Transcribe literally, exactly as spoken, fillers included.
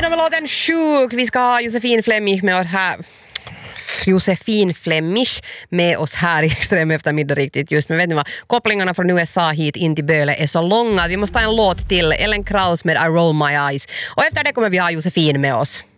Genom låten Sjuk. Vi ska ha Josefin Flemmich med oss här. Josefin Flemmich med oss här i Extrem eftermiddag riktigt just. Men vet ni vad? Kopplingarna från U S A hit in till Böle är så långa att vi måste ha en låt till. Ellen Kraus med I Roll My Eyes. Och efter det kommer vi ha Josefin med oss.